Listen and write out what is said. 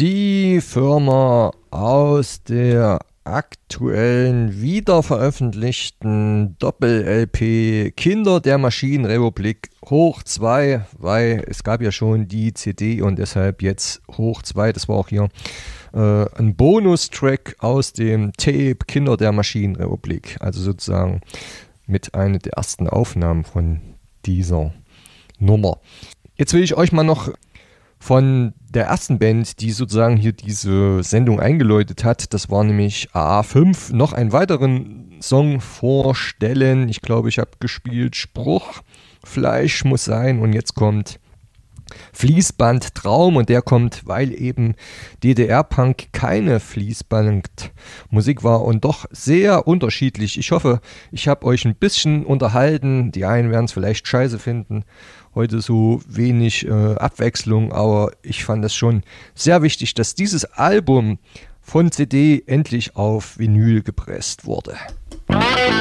Die Firma aus der aktuellen wiederveröffentlichten Doppel-LP Kinder der Maschinenrepublik hoch 2, weil es gab ja schon die CD und deshalb jetzt hoch 2. Das war auch hier ein Bonustrack aus dem Tape Kinder der Maschinenrepublik, also sozusagen mit einer der ersten Aufnahmen von dieser Nummer. Jetzt will ich euch mal noch von der ersten Band, die sozusagen hier diese Sendung eingeläutet hat, das war nämlich AA5, noch einen weiteren Song vorstellen. Ich glaube, ich habe gespielt Spruch, Fleisch muss sein, und jetzt kommt Fließband Traum, und der kommt, weil eben DDR-Punk keine Fließbandmusik war und doch sehr unterschiedlich. Ich hoffe, ich habe euch ein bisschen unterhalten. Die einen werden es vielleicht scheiße finden, heute so wenig Abwechslung, aber ich fand es schon sehr wichtig, dass dieses Album von CD endlich auf Vinyl gepresst wurde.